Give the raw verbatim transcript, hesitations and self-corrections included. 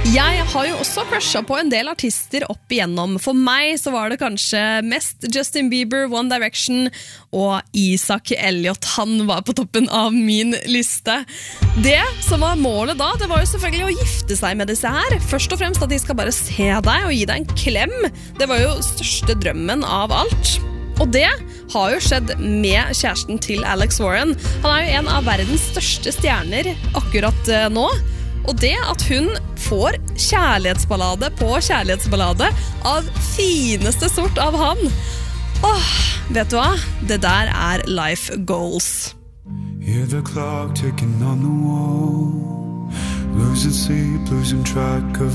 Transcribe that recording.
Jeg har jo også crushet på en del artister opp igjennom. For meg så var det kanskje mest Justin Bieber, One Direction og Isaac Elliot. Han var på toppen av min liste. Det som var målet da, det var jo selvfølgelig å gifte seg med disse her. Først og fremst at de skal bare se deg og gi deg en klem. Det var jo største drømmen av alt. Og det har jo skjedd med kjæresten til Alex Warren. Han er jo en av verdens største stjerner akkurat nå. Og det at hun får kjærlighetsballade på kjærlighetsballade av fineste sort av han. Åh, vet du hva? Det der er life goals. Hear the clock ticking on the wall, losing sleep, losing track of